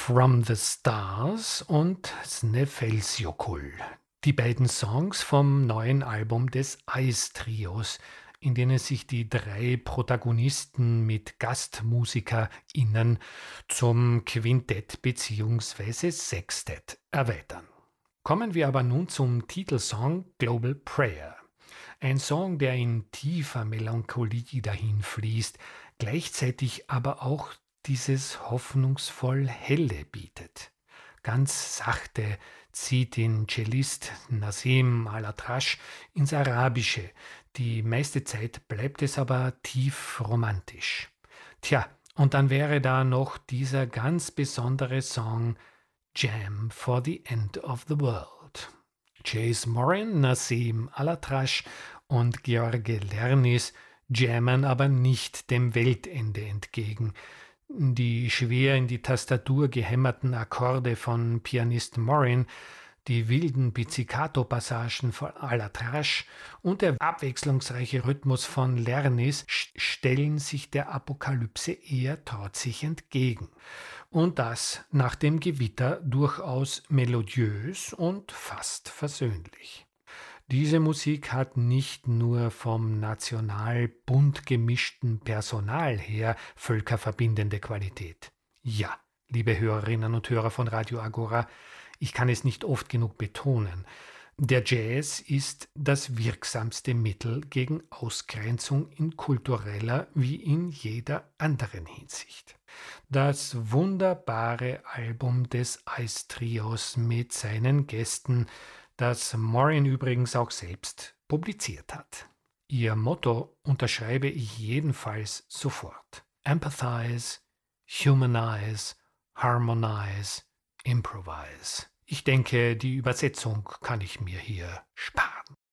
From the Stars und Snæfellsjökull. Die beiden Songs vom neuen Album des Ice-Trios, in denen sich die drei Protagonisten mit GastmusikerInnen zum Quintett bzw. Sextett erweitern. Kommen wir aber nun zum Titelsong Global Prayer. Ein Song, der in tiefer Melancholie dahinfließt, gleichzeitig aber auch dieses hoffnungsvoll Helle bietet. Ganz sachte zieht den Cellist Nassim Al-Atrash ins Arabische, die meiste Zeit bleibt es aber tief romantisch. Tja, und dann wäre da noch dieser ganz besondere Song Jam for the End of the World. Chase Morin, Nassim Al-Atrash und George Lernis jammen aber nicht dem Weltende entgegen. Die schwer in die Tastatur gehämmerten Akkorde von Pianist Morin, die wilden Pizzicato-Passagen von Al-Atrash und der abwechslungsreiche Rhythmus von Lernis stellen sich der Apokalypse eher trotzig entgegen. Und das nach dem Gewitter durchaus melodiös und fast versöhnlich. Diese Musik hat nicht nur vom national bunt gemischten Personal her völkerverbindende Qualität. Ja, liebe Hörerinnen und Hörer von Radio Agora, ich kann es nicht oft genug betonen. Der Jazz ist das wirksamste Mittel gegen Ausgrenzung in kultureller wie in jeder anderen Hinsicht. Das wunderbare Album des Ice-Trios mit seinen Gästen, das Morin übrigens auch selbst publiziert hat. Ihr Motto unterschreibe ich jedenfalls sofort. Empathize, humanize, harmonize, improvise. Ich denke, die Übersetzung kann ich mir hier sparen.